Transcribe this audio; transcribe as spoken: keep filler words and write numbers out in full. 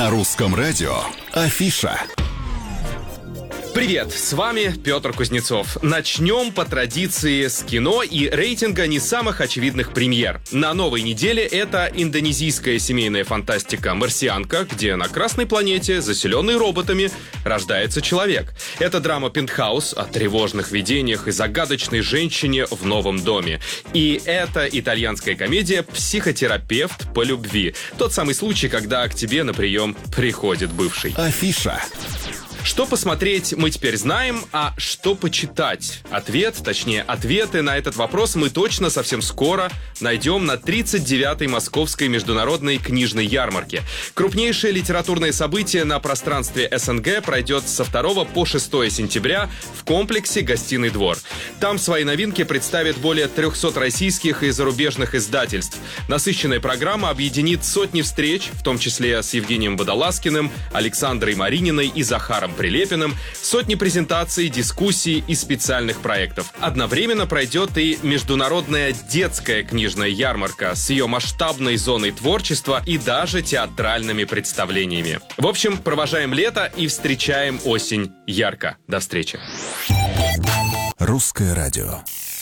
На русском радио Афиша. Привет, с вами Петр Кузнецов. Начнем по традиции с кино и рейтинга не самых очевидных премьер. На новой неделе это индонезийская семейная фантастика «Марсианка», где на Красной планете, заселенной роботами, рождается человек. Это драма «Пентхаус» о тревожных видениях и загадочной женщине в новом доме. И это итальянская комедия «Психотерапевт по любви». Тот самый случай, когда к тебе на прием приходит бывший. Афиша. Что посмотреть, мы теперь знаем, а что почитать? Ответ, точнее, ответы на этот вопрос мы точно совсем скоро найдем на тридцать девятой Московской международной книжной ярмарке. Крупнейшее литературное событие на пространстве СНГ пройдет со второго по шестое сентября в комплексе «Гостиный двор». Там свои новинки представят более трехсот российских и зарубежных издательств. Насыщенная программа объединит сотни встреч, в том числе с Евгением Водолазкиным, Александрой Марининой и Захаром Прилепиным, сотни презентаций, дискуссий и специальных проектов. Одновременно пройдет и международная детская книжная ярмарка с ее масштабной зоной творчества и даже театральными представлениями. В общем, провожаем лето и встречаем осень ярко. До встречи. Русское радио.